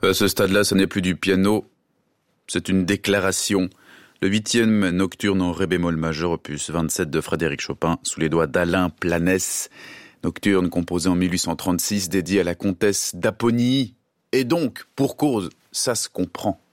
À ce stade-là, ce n'est plus du piano, c'est une déclaration. Le 8e nocturne en ré bémol majeur, opus 27 de Frédéric Chopin, sous les doigts d'Alain Planès. Nocturne composé en 1836, dédié à la comtesse d'Apponyi. Et donc, pour cause, ça se comprend.